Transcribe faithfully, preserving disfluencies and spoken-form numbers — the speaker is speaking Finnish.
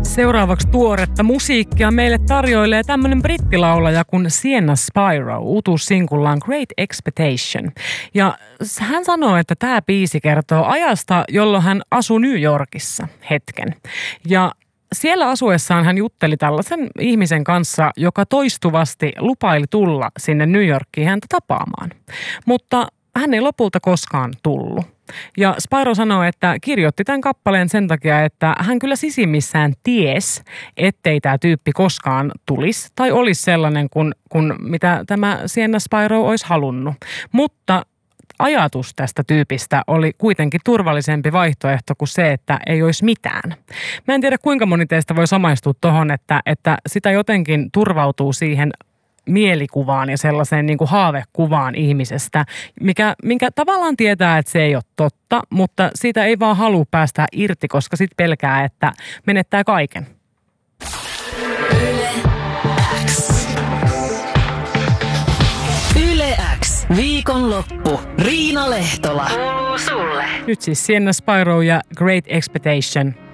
Seuraavaksi tuoretta musiikkia meille tarjoilee tämmönen brittilaulaja kuin Sienna Spyro uutuussinkullaan Great Expectation. Ja hän sanoo, että tämä biisi kertoo ajasta, jolloin hän asui New Yorkissa hetken. Ja siellä asuessaan hän jutteli tällaisen ihmisen kanssa, joka toistuvasti lupaili tulla sinne New Yorkiin häntä tapaamaan. Mutta hän ei lopulta koskaan tullut. Ja Spyro sanoi, että kirjoitti tämän kappaleen sen takia, että hän kyllä sisimmissään ties, ettei tämä tyyppi koskaan tulisi tai olisi sellainen kuin, kuin mitä tämä Sienna Spyro olisi halunnut. Mutta ajatus tästä tyypistä oli kuitenkin turvallisempi vaihtoehto kuin se, että ei olisi mitään. Mä en tiedä, kuinka moni teistä voi samaistua tohon, että, että sitä jotenkin turvautuu siihen mielikuvaan ja sellaiseen niin kuin haavekuvaan ihmisestä, mikä, minkä tavallaan tietää, että se ei ole totta, mutta siitä ei vaan halua päästä irti, koska sit pelkää, että menettää kaiken. Yle X. Yle X. Viikonloppu. Riina Lehtola. Kuuluu sulle. Nyt siis Sienna Spyro ja Great Expectation.